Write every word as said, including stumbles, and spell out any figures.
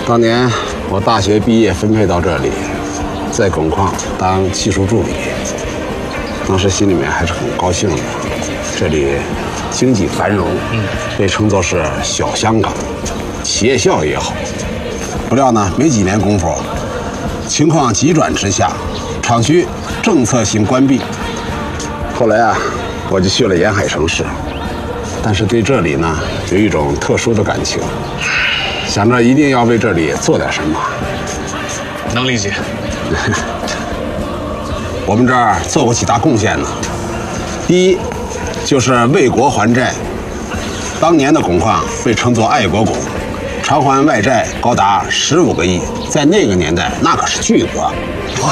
当年我大学毕业分配到这里，在汞矿当技术助理，当时心里面还是很高兴的。这里经济繁荣，嗯，被称作是小香港，企业效益也好。不料呢，没几年功夫，情况急转直下，厂区政策性关闭。后来啊，我就去了沿海城市，但是对这里呢有一种特殊的感情，想着一定要为这里做点什么。 能理解。 我们这儿做过几大贡献呢？第一，就是为国还债。当年的汞矿被称作爱国汞，偿还外债高达十五个亿，在那个年代那可是巨额。